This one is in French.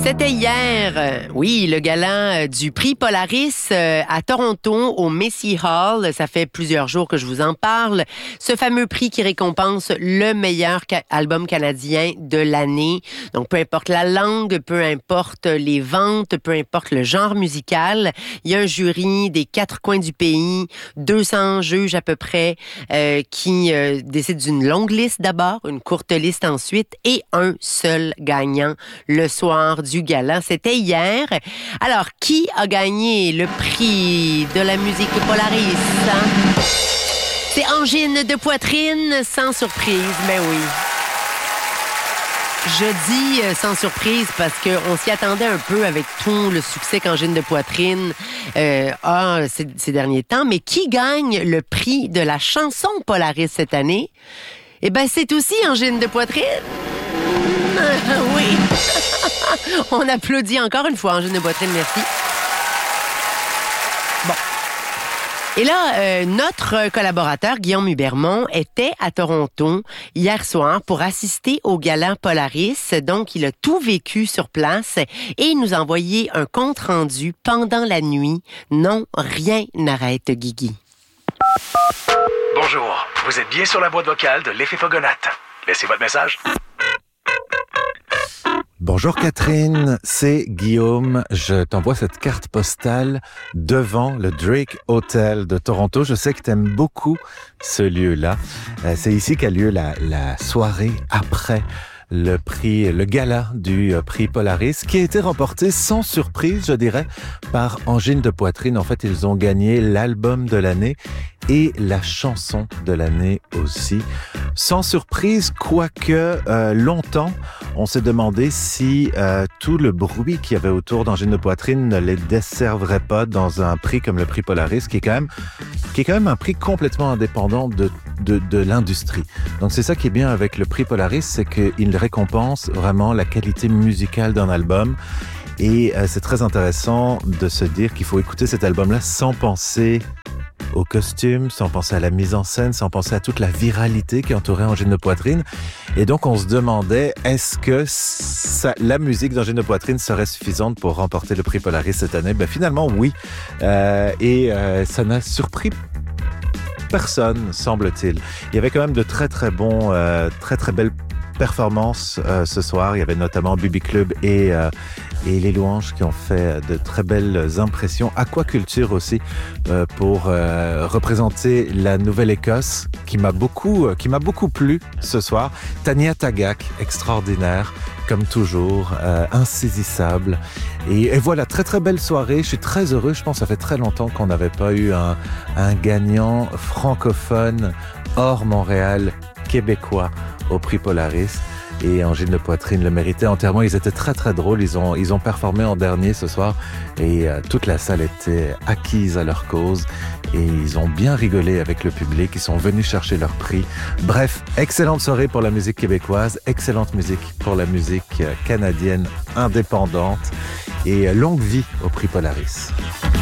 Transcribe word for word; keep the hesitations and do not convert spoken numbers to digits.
C'était hier, euh, oui, le gala euh, du prix Polaris euh, à Toronto au Macy Hall. Ça fait plusieurs jours que je vous en parle. Ce fameux prix qui récompense le meilleur ca- album canadien de l'année. Donc, peu importe la langue, peu importe les ventes, peu importe le genre musical, il y a un jury des quatre coins du pays, deux cents juges à peu près, euh, qui euh, décident d'une longue liste d'abord, une courte liste ensuite, et un seul gagnant le soir du gala. C'était hier. Alors, qui a gagné le prix de la musique Polaris? Hein? C'est Angine de Poitrine, sans surprise, mais oui. Je dis euh, sans surprise parce qu'on s'y attendait un peu avec tout le succès qu'Angine de Poitrine euh, a ces, ces derniers temps. Mais qui gagne le prix de la chanson Polaris cette année? Eh bien, c'est aussi Angine de Poitrine. Oui. On applaudit encore une fois Angine de Poitrine, merci. Bon. Et là, euh, notre collaborateur, Guillaume Hubermont, était à Toronto hier soir pour assister au gala Polaris. Donc, il a tout vécu sur place et nous a envoyé un compte-rendu pendant la nuit. Non, rien n'arrête Guigui. Bonjour, vous êtes bien sur la boîte vocale de l'effet Fogonate. Laissez votre message. Bonjour Catherine, c'est Guillaume. Je t'envoie cette carte postale devant le Drake Hotel de Toronto. Je sais que t'aimes beaucoup ce lieu-là. Euh, c'est ici qu'a lieu la, la soirée après le prix, le gala du prix Polaris, qui a été remporté sans surprise, je dirais, par Angine de Poitrine. En fait, ils ont gagné l'album de l'année et la chanson de l'année aussi. Sans surprise, quoique euh, longtemps, on s'est demandé si euh, tout le bruit qu'il y avait autour d'Angine de Poitrine ne les desserverait pas dans un prix comme le prix Polaris, qui est quand même, qui est quand même un prix complètement indépendant de, de, de l'industrie. Donc c'est ça qui est bien avec le prix Polaris, c'est qu'il récompense vraiment la qualité musicale d'un album. Et euh, c'est très intéressant de se dire qu'il faut écouter cet album-là sans penser au costume, sans penser à la mise en scène, sans penser à toute la viralité qui entourait Angine de Poitrine. Et donc, on se demandait, est-ce que ça, la musique d'Angine de Poitrine serait suffisante pour remporter le prix Polaris cette année? Ben, finalement, oui. Euh, et euh, ça n'a surpris personne, semble-t-il. Il y avait quand même de très, très bons, euh, très, très belles performances euh, ce soir. Il y avait notamment Bibi Club et, euh, et Les Louanges qui ont fait de très belles impressions. Aquaculture aussi euh, pour euh, représenter la Nouvelle-Écosse qui m'a beaucoup, euh, qui m'a beaucoup plu ce soir. Tania Tagaq, extraordinaire comme toujours, euh, insaisissable. Et, et voilà, très très belle soirée. Je suis très heureux. Je pense que ça fait très longtemps qu'on n'avait pas eu un, un gagnant francophone hors Montréal, québécois au prix Polaris. Et Angine de Poitrine le méritait entièrement. Ils étaient très très drôles. Ils ont, ils ont performé en dernier ce soir et euh, toute la salle était acquise à leur cause et ils ont bien rigolé avec le public. Ils sont venus chercher leur prix. Bref, excellente soirée pour la musique québécoise, excellente musique pour la musique canadienne indépendante et longue vie au prix Polaris.